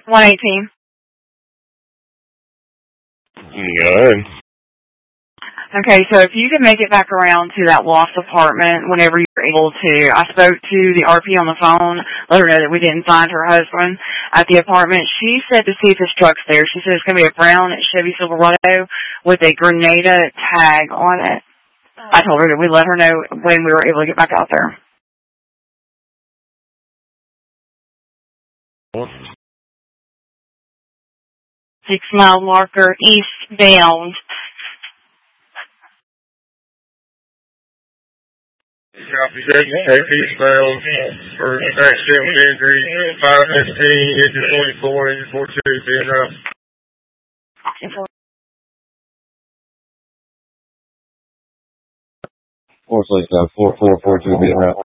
118. Good. Okay, so if you can make it back around to that loft apartment whenever you're able to. I spoke to the RP on the phone, let her know that we didn't find her husband at the apartment. She said to see if his truck's there. She said it's going to be a brown Chevy Silverado with a Grenada tag on it. I told her that we'd let her know when we were able to get back out there. What? 6 mile marker eastbound. Copy that. Eastbound for accident with injury. 515, engine 24, engine 42, being up. 4442 being up.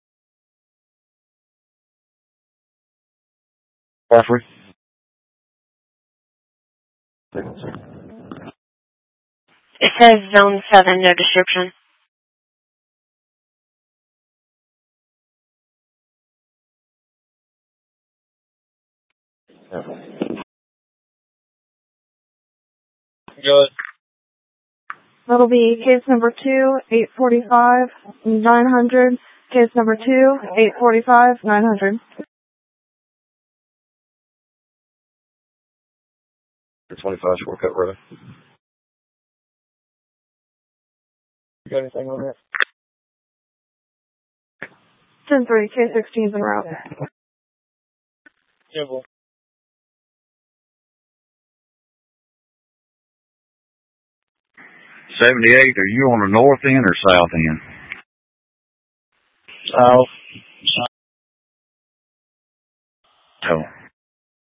Parsley? It says zone 7, no description. Good. That'll be case number 2, 845, 900. Case number 2, 845, 900. For 25 shortcut, brother. You got anything on that? 10-3, case 16's en route. Simple. 78, are you on the north end or south end? South. So,